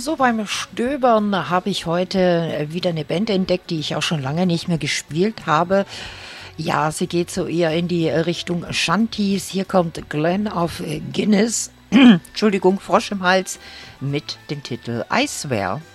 So beim Stöbern habe ich heute wieder eine Band entdeckt, die ich auch schon lange nicht mehr gespielt habe. Ja, sie geht so eher in die Richtung Shanties. Hier kommt Glen of Guinness, Entschuldigung, Frosch im Hals, mit dem Titel I Swear.